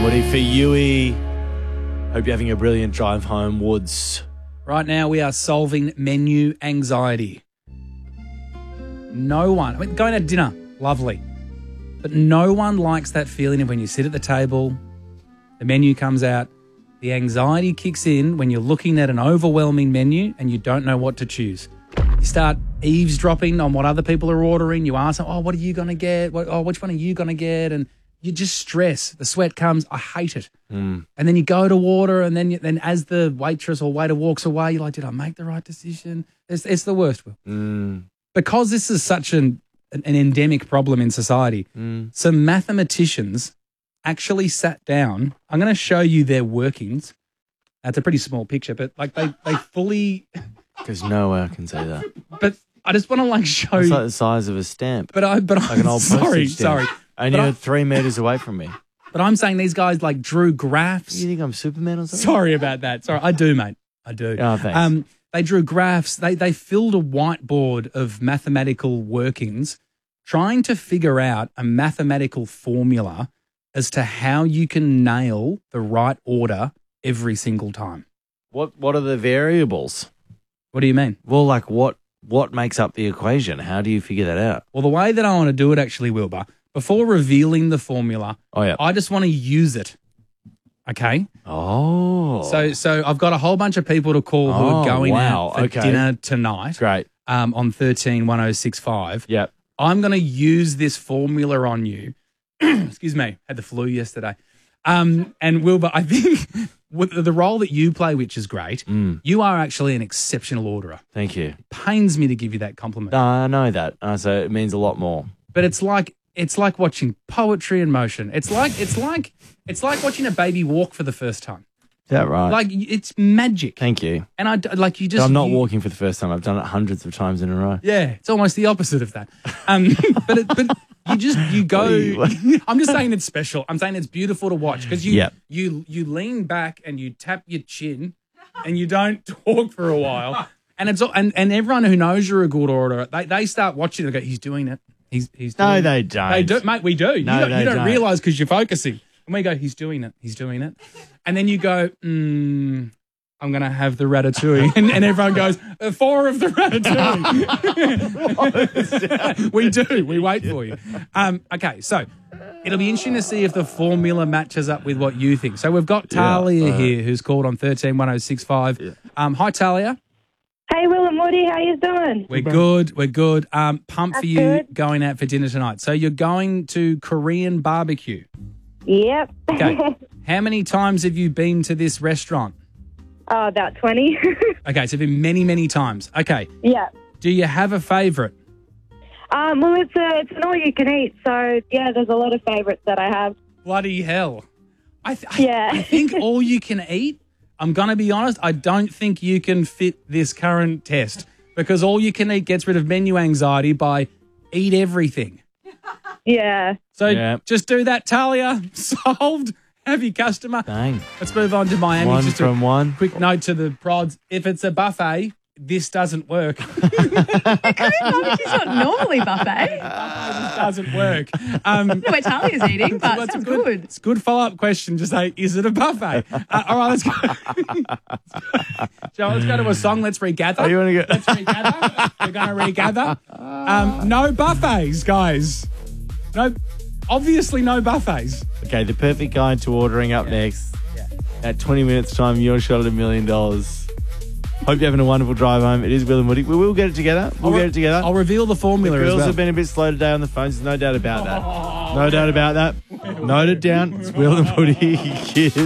Woody for Yui. Hope you're having a brilliant drive home, Woods. Right now we are solving menu anxiety. No one, going to dinner, lovely. But no one likes that feeling of when you sit at the table, the menu comes out, the anxiety kicks in when you're looking at an overwhelming menu and you don't know what to choose. You start eavesdropping on what other people are ordering. You ask them, what are you going to get? Which one are you going to get? And you just stress. The sweat comes. I hate it. And then you go to order, and then as the waitress or waiter walks away, you're like, did I make the right decision? It's the worst, Will. Because this is such an endemic problem in society, some mathematicians actually sat down. I'm going to show you their workings. That's a pretty small picture, but they fully... Because no way I can say that. But I just want to show It's you... like the size of a stamp. But like an old postage stamp. And you're 3 meters away from me. But I'm saying these guys drew graphs. You think I'm Superman or something? Sorry about that. Sorry, I do, mate. I do. Oh, thanks. They drew graphs. They filled a whiteboard of mathematical workings trying to figure out a mathematical formula as to how you can nail the right order every single time. What are the variables? What do you mean? Well, what makes up the equation? How do you figure that out? Well, the way that I want to do it actually, Wilbur, before revealing the formula, I just want to use it. Okay? Oh. So I've got a whole bunch of people to call who are going out for dinner tonight. Great. On 131065. Yep. I'm going to use this formula on you. Excuse me. Had the flu yesterday. And Wilbur, I think with the role that you play, which is great, you are actually an exceptional orderer. Thank you. It pains me to give you that compliment. No, I know that. So it means a lot more. But it's like watching poetry in motion. It's like watching a baby walk for the first time. Is that right? It's magic. Thank you. And you just... I'm not walking for the first time. I've done it hundreds of times in a row. Yeah, it's almost the opposite of that. But you go... I'm just saying it's special. I'm saying it's beautiful to watch because you lean back and you tap your chin and you don't talk for a while. And and everyone who knows you're a good orderer, they start watching and go, he's doing it. He's doing No, it. they don't. They do, mate, we do. No, you don't realise because you're focusing. And we go, he's doing it. He's doing it. And then you go, I'm going to have the ratatouille. And everyone goes, 4 of the ratatouille. We do. We wait for you. Okay, so it'll be interesting to see if the formula matches up with what you think. So we've got Talia here who's called on 131065. Hi, Talia. Hey, Will and Woody, how you doing? We're good. We're good. Pumped for you going out for dinner tonight. So you're going to Korean barbecue. Yep. Okay. How many times have you been to this restaurant? Oh, about 20. Okay, so been many, many times. Okay. Yeah. Do you have a favourite? Well, it's an all-you-can-eat, so, yeah, there's a lot of favourites that I have. Bloody hell. I Yeah. think all you can eat, I'm going to be honest, I don't think you can fit this current test because all you can eat gets rid of menu anxiety by eat everything. Yeah. So just do that, Talia. Solved. Have your customer. Dang. Let's move on to Miami. One just from one. Quick note to the prods. If it's a buffet, this doesn't work. Barbecue's not normally buffet. This doesn't work. Where Talia's eating, but it sounds good. It's a good follow-up question. Just say, is it a buffet? All right, let's go. Joe, let's go to a song. Let's regather. Oh, you want to go? Let's regather. We're going to regather. No buffets, guys. No, obviously no buffets. Okay, the perfect guide to ordering up next. Yeah. At 20 minutes' time, your shot at $1 million. Hope you're having a wonderful drive home. It is Will and Woody. We will get it together. I'll reveal the formula The as girls well. have been a bit slow today on the phones. There's no doubt about that. No doubt about that. Note it down. It's Will and Woody. Cheers.